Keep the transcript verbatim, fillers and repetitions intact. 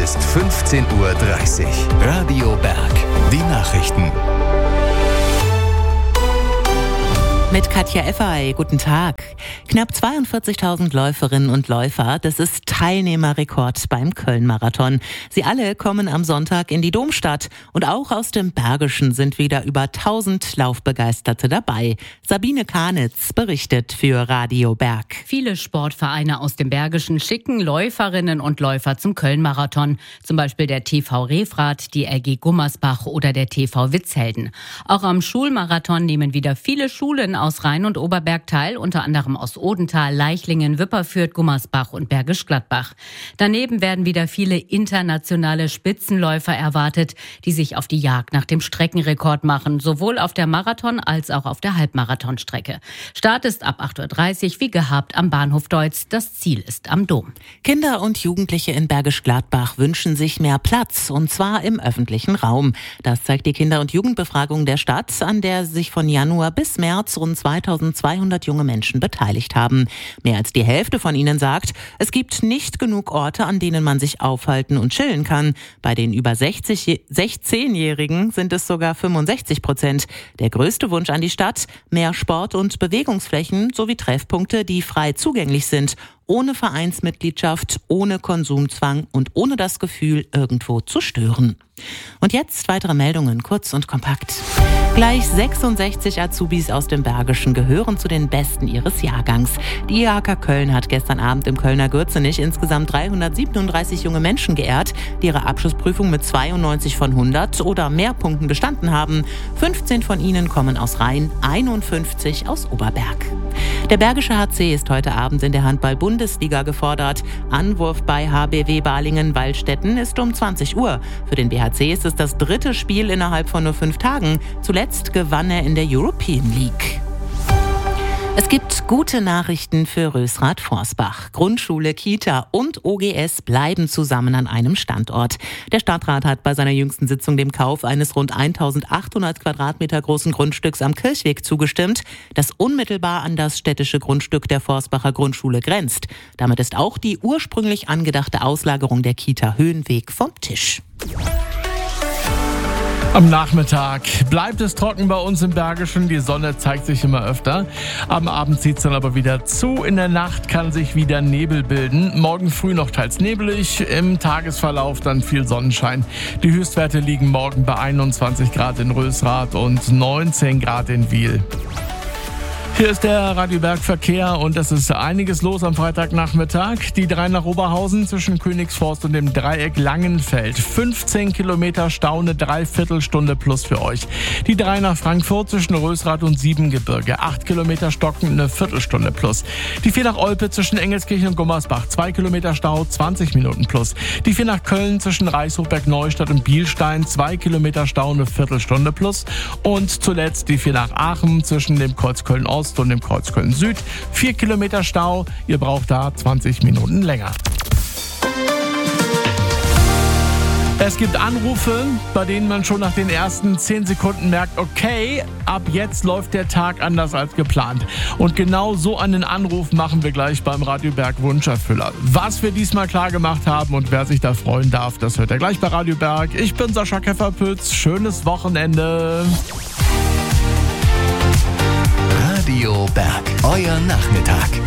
ist fünfzehn Uhr dreißig. Radio Berg. Die Nachrichten. Mit Katja Effay, guten Tag. Knapp zweiundvierzigtausend Läuferinnen und Läufer, das ist Teilnehmerrekord beim Köln-Marathon. Sie alle kommen am Sonntag in die Domstadt und auch aus dem Bergischen sind wieder über tausend Laufbegeisterte dabei. Sabine Kanitz berichtet für Radio Berg. Viele Sportvereine aus dem Bergischen schicken Läuferinnen und Läufer zum Köln-Marathon. Zum Beispiel der T V Refrath, die R G Gummersbach oder der T V Witzhelden. Auch am Schulmarathon nehmen wieder viele Schulen aus Rhein und Oberberg teil, unter anderem aus Odenthal, Leichlingen, Wipperfürth, Gummersbach und Bergisch Gladbach. Daneben werden wieder viele internationale Spitzenläufer erwartet, die sich auf die Jagd nach dem Streckenrekord machen, sowohl auf der Marathon- als auch auf der Halbmarathonstrecke. Start ist ab acht Uhr dreißig, wie gehabt, am Bahnhof Deutz. Das Ziel ist am Dom. Kinder und Jugendliche in Bergisch Gladbach wünschen sich mehr Platz, und zwar im öffentlichen Raum. Das zeigt die Kinder- und Jugendbefragung der Stadt, an der sich von Januar bis März rund zweitausendzweihundert junge Menschen beteiligt haben. Mehr als die Hälfte von ihnen sagt, es gibt nicht genug Orte, an denen man sich aufhalten und chillen kann. Bei den über sechzig, sechzehnjährigen sind es sogar fünfundsechzig Prozent. Der größte Wunsch an die Stadt: mehr Sport- und Bewegungsflächen sowie Treffpunkte, die frei zugänglich sind, ohne Vereinsmitgliedschaft, ohne Konsumzwang und ohne das Gefühl, irgendwo zu stören. Und jetzt weitere Meldungen, kurz und kompakt. Gleich sechsundsechzig Azubis aus dem Bergischen gehören zu den Besten ihres Jahrgangs. Die I H K Köln hat gestern Abend im Kölner Gürzenich insgesamt dreihundertsiebenunddreißig junge Menschen geehrt, die ihre Abschlussprüfung mit zweiundneunzig von hundert oder mehr Punkten bestanden haben. fünfzehn von ihnen kommen aus Rhein, einundfünfzig aus Oberberg. Der Bergische H C ist heute Abend in der Handball-Bundesliga gefordert. Anwurf bei H B W Balingen-Waldstätten ist um zwanzig Uhr. Für den B H C ist es das dritte Spiel innerhalb von nur fünf Tagen. Zuletzt gewann er in der European League. Es gibt gute Nachrichten für Rösrath-Forsbach. Grundschule, Kita und O G S bleiben zusammen an einem Standort. Der Stadtrat hat bei seiner jüngsten Sitzung dem Kauf eines rund eintausendachthundert Quadratmeter großen Grundstücks am Kirchweg zugestimmt, das unmittelbar an das städtische Grundstück der Forsbacher Grundschule grenzt. Damit ist auch die ursprünglich angedachte Auslagerung der Kita Höhenweg vom Tisch. Am Nachmittag bleibt es trocken bei uns im Bergischen. Die Sonne zeigt sich immer öfter. Am Abend zieht es dann aber wieder zu. In der Nacht kann sich wieder Nebel bilden. Morgen früh noch teils nebelig. Im Tagesverlauf dann viel Sonnenschein. Die Höchstwerte liegen morgen bei einundzwanzig Grad in Rösrath und neunzehn Grad in Wiel. Hier ist der Radio Berg Verkehr und es ist einiges los am Freitagnachmittag. Die drei nach Oberhausen zwischen Königsforst und dem Dreieck Langenfeld. fünfzehn Kilometer Stau, eine Dreiviertelstunde plus für euch. Die drei nach Frankfurt zwischen Rösrath und Siebengebirge. acht Kilometer Stocken, eine Viertelstunde plus. Die vier nach Olpe zwischen Engelskirchen und Gummersbach. zwei Kilometer Stau, zwanzig Minuten plus. Die vier nach Köln zwischen Reichshochberg, Neustadt und Bielstein. zwei Kilometer Stau, eine Viertelstunde plus. Und zuletzt die vier nach Aachen zwischen dem Kreuz Köln-Ost und im Kreuz Köln-Süd. vier Kilometer Stau, ihr braucht da zwanzig Minuten länger. Es gibt Anrufe, bei denen man schon nach den ersten zehn Sekunden merkt, okay, ab jetzt läuft der Tag anders als geplant. Und genau so einen Anruf machen wir gleich beim Radio Berg Wunscherfüller. Was wir diesmal klar gemacht haben und wer sich da freuen darf, das hört ihr gleich bei Radio Berg. Ich bin Sascha Kefferpütz, schönes Wochenende. Radio Berg, euer Nachmittag.